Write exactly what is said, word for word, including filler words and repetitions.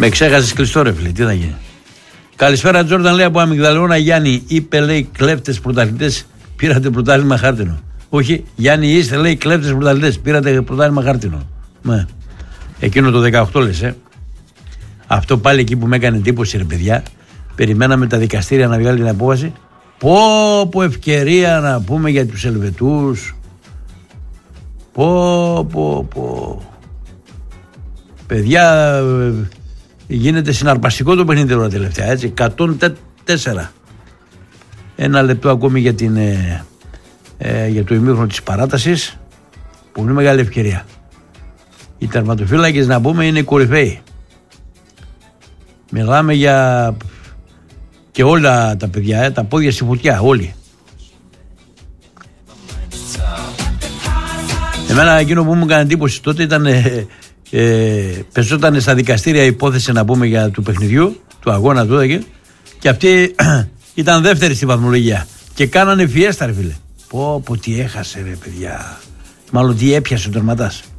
Με ξέχασες κλειστό ρε φίλε, τι θα γίνει. Καλησπέρα Τζόρνταν, λέει από Αμυγδαλαιώνα. Γιάννη, είπε λέει κλέφτες πρωταθλητές, πήρατε πρωτάθλημα χάρτινο. Όχι, Γιάννη, είστε λέει κλέφτες πρωταθλητές, πήρατε πρωτάθλημα χάρτινο. Ναι. Εκείνο το δεκαοκτώ λες, ε. Αυτό πάλι εκεί που με έκανε εντύπωση ρε παιδιά. Περιμέναμε τα δικαστήρια να βγάλει την απόφαση. Πω πω ευκαιρία να πούμε για τους Ελβετούς. Πω πω πω. Παιδιά, γίνεται συναρπαστικό το παιχνίδι τώρα τελευταία, έτσι, εκατόν τέσσερα. Ένα λεπτό ακόμη για, την, ε, ε, για το ημίχρονο της παράτασης. Πολύ μεγάλη ευκαιρία. Οι τερματοφύλακες να πούμε είναι κορυφαίοι. Μιλάμε για και όλα τα παιδιά, ε, τα πόδια στη φωτιά, όλοι. Εμένα εκείνο που μου έκανε εντύπωση τότε ήταν ε, ε, πεζόταν στα δικαστήρια υπόθεση να πούμε για του παιχνιδιού, του αγώνα του και, και αυτή ήταν δεύτερη στη βαθμολογία και κάνανε φιέστα ρε φίλε. Πω πω τι έχασε ρε παιδιά. Μάλλον τι έπιασε ο τερματάς.